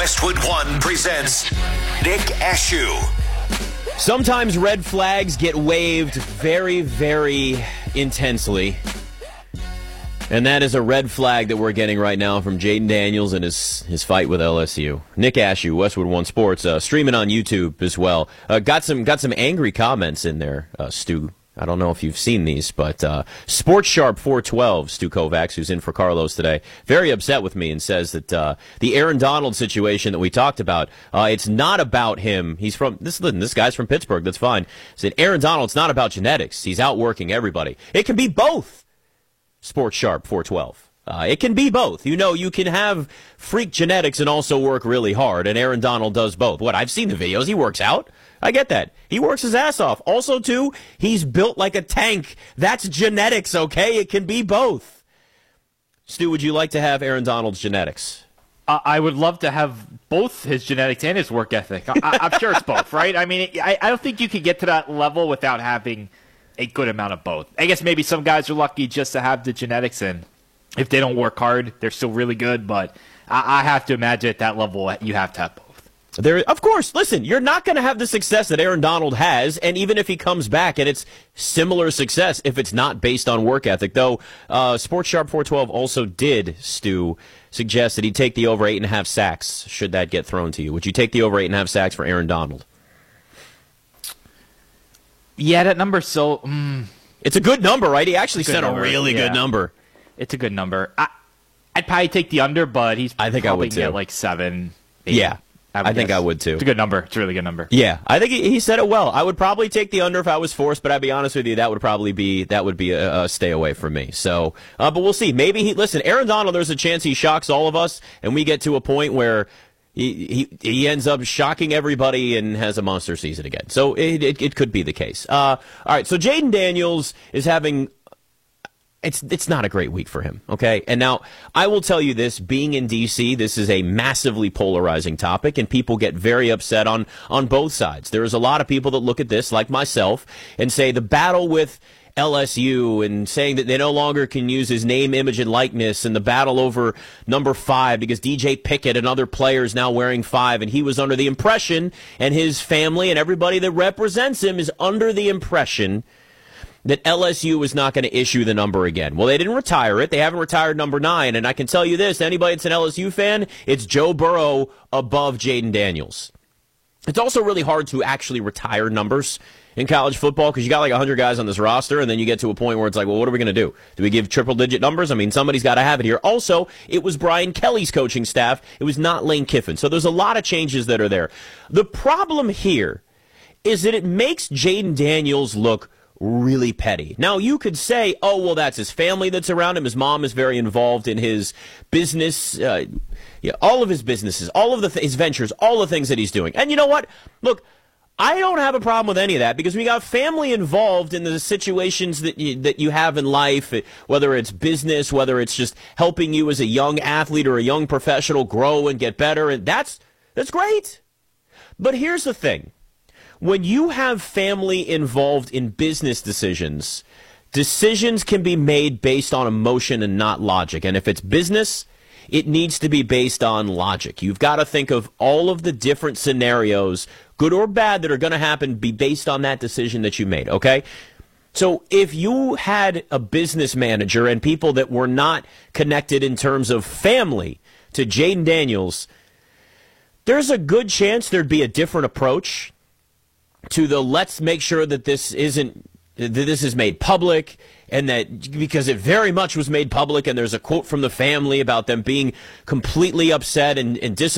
Westwood One presents Nick Ashew. Sometimes red flags get waved very, very intensely. And that is a red flag that we're getting right now from Jayden Daniels and his fight with LSU. Nick Ashew, Westwood One Sports, streaming on YouTube as well. Got some angry comments in there, Stu. I don't know if you've seen these, but Sports Sharp 412, Stu Kovacs, who's in for Carlos today, very upset with me and says that the Aaron Donald situation that we talked about, it's not about him. He's from this guy's from Pittsburgh. That's fine. Said Aaron Donald, it's not about genetics. He's outworking everybody. It can be both. Sports Sharp 412. It can be both. You know, you can have freak genetics and also work really hard, and Aaron Donald does both. I've seen the videos. He works out. I get that. He works his ass off. Also, too, he's built like a tank. That's genetics, okay? It can be both. Stu, would you like to have Aaron Donald's genetics? I would love to have both his genetics and his work ethic. I'm sure it's both, right? I mean, I don't think you could get to that level without having a good amount of both. I guess maybe some guys are lucky just to have the genetics, and if they don't work hard, they're still really good. But I have to imagine at that level, you have to have both. Of course, listen, you're not going to have the success that Aaron Donald has, and even if he comes back and it's similar success if it's not based on work ethic. Though Sports Sharp 412 also did, Stu, suggest that he'd take the over 8.5 sacks should that get thrown to you. Would you take the over 8.5 sacks for Aaron Donald? Yeah, that number's so... It's a good number, right? He actually said a really good number. It's a good number. I'd probably take the under, but he's probably going to get like 7, 8. Yeah. I think I would, too. It's a good number. It's a really good number. Yeah, I think he said it well. I would probably take the under if I was forced, but I'd be honest with you, that would be a stay away from me. So, but we'll see. Maybe listen, Aaron Donald, there's a chance he shocks all of us, and we get to a point where he ends up shocking everybody and has a monster season again. So it could be the case. All right, so Jayden Daniels is having... It's not a great week for him, okay? And now, I will tell you this, being in D.C., this is a massively polarizing topic, and people get very upset on both sides. There's a lot of people that look at this, like myself, and say the battle with LSU and saying that they no longer can use his name, image, and likeness, and the battle over number 5 because DJ Pickett and other players now wearing 5, and he was under the impression, and his family and everybody that represents him is under the impression that LSU is not going to issue the number again. Well, they didn't retire it. They haven't retired number 9. And I can tell you this, anybody that's an LSU fan, it's Joe Burrow above Jayden Daniels. It's also really hard to actually retire numbers in college football because you got like 100 guys on this roster, and then you get to a point where it's like, well, what are we going to do? Do we give triple-digit numbers? I mean, somebody's got to have it here. Also, it was Brian Kelly's coaching staff. It was not Lane Kiffin. So there's a lot of changes that are there. The problem here is that it makes Jayden Daniels look really petty. Now, you could say, oh, well, that's his family that's around him. His mom is very involved in his business, all of his businesses, all of his ventures, all the things that he's doing. And you know what? Look, I don't have a problem with any of that because we got family involved in the situations that you have in life, whether it's business, whether it's just helping you as a young athlete or a young professional grow and get better. And that's great. But here's the thing. When you have family involved in business decisions, decisions can be made based on emotion and not logic. And if it's business, it needs to be based on logic. You've got to think of all of the different scenarios, good or bad, that are going to happen, be based on that decision that you made, okay? So if you had a business manager and people that were not connected in terms of family to Jayden Daniels, there's a good chance there'd be a different approach to the let's make sure that this is made public, and that because it very much was made public, and there's a quote from the family about them being completely upset and disappointed